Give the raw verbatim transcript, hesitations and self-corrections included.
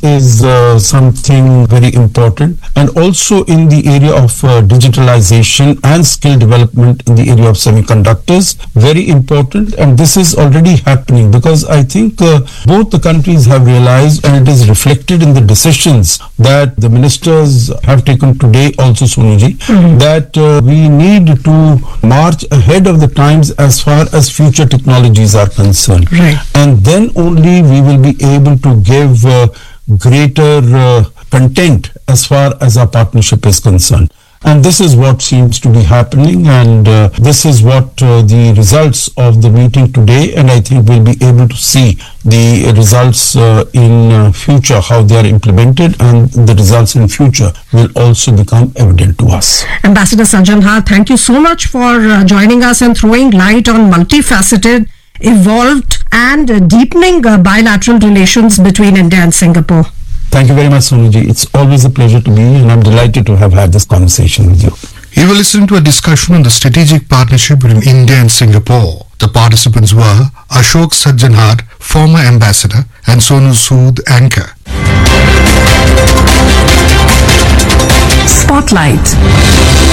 is uh, something very important, and also in the area of uh, digitalization and skill development in the area of semiconductors, very important. And this is already happening, because I think uh, both the countries have realized, and it is reflected in the decisions that the ministers have taken today also, Sonuji, mm-hmm. that uh, we need to march ahead of the times as far as future technologies are concerned. Right. And then only we will be able to give uh, greater uh, content as far as our partnership is concerned. And this is what seems to be happening, and uh, this is what uh, the results of the meeting today, and I think we'll be able to see the results uh, in uh, future, how they are implemented, and the results in future will also become evident to us. Ambassador Sajjanhar, thank you so much for uh, joining us and throwing light on multifaceted, evolved and uh, deepening uh, bilateral relations between India and Singapore. Thank you very much, Sonuji. It's always a pleasure to be here, and I'm delighted to have had this conversation with you. You were listening to a discussion on the strategic partnership between India and Singapore. The participants were Ashok Sajjanhar, former ambassador, and Sonu Sood, anchor. Spotlight.